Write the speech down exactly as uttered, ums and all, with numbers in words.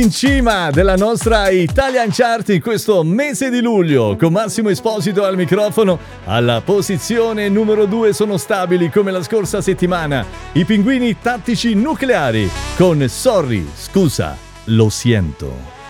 In cima della nostra Italian Chart in questo mese di luglio, con Massimo Esposito al microfono, alla posizione numero due sono stabili come la scorsa settimana i Pinguini Tattici Nucleari con Sorry, scusa, lo siento.